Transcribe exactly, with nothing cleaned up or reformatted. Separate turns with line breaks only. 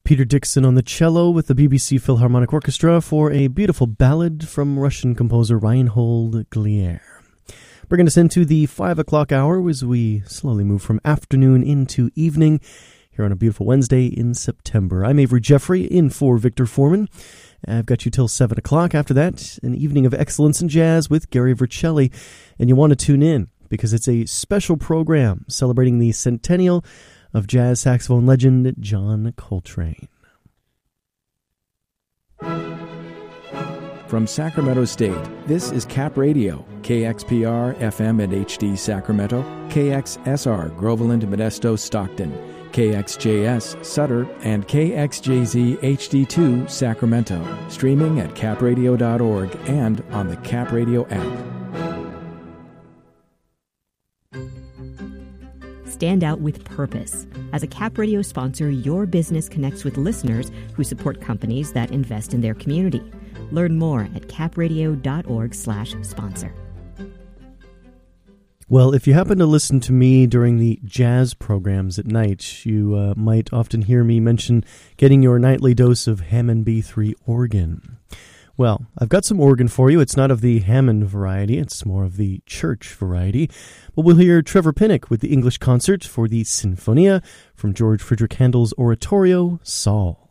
Peter Dixon on the cello with the B B C Philharmonic Orchestra for a beautiful ballad from Russian composer Reinhold Glier. Bringing us into the five o'clock hour as we slowly move from afternoon into evening here on a beautiful Wednesday in September. I'm Avery Jeffrey in for Victor Foreman. I've got you till seven o'clock. After that, an evening of excellence in jazz with Gary Vercelli. And you want to tune in because it's a special program celebrating the centennial of jazz saxophone legend John Coltrane.
From Sacramento State, this is Cap Radio, K X P R F M and H D Sacramento, K X S R Groveland, Modesto, Stockton, K X J S Sutter, and K X J Z H D two Sacramento. Streaming at cap radio dot org and on the Cap Radio app.
Stand out with purpose. As a Cap Radio sponsor, your business connects with listeners who support companies that invest in their community. Learn more at cap radio dot org slash sponsor.
Well, if you happen to listen to me during the jazz programs at night, you uh, might often hear me mention getting your nightly dose of Hammond B three organ. Well, I've got some organ for you. It's not of the Hammond variety. It's more of the church variety. But we'll hear Trevor Pinnock with the English concert for the Sinfonia from George Frideric Handel's oratorio, Saul.